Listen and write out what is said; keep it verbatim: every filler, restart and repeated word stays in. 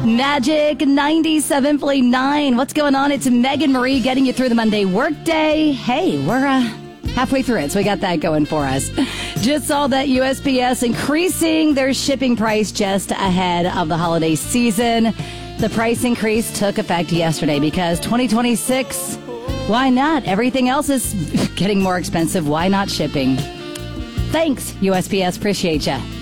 Magic ninety-seven point nine. What's going on? It's Megan Marie getting you through the Monday workday. Hey, we're uh, halfway through it, so we got that going for us. Just saw that U S P S increasing their shipping price just ahead of the holiday season. The price increase took effect yesterday because twenty twenty-six, why not? Everything else is getting more expensive. Why not shipping? Thanks, U S P S. Appreciate you.